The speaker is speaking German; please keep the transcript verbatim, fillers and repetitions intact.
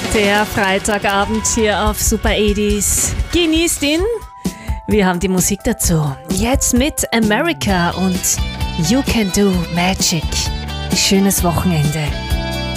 Der Freitagabend hier auf Super achtzig. Genießt ihn. Wir haben die Musik dazu. Jetzt mit America und You Can Do Magic. Schönes Wochenende.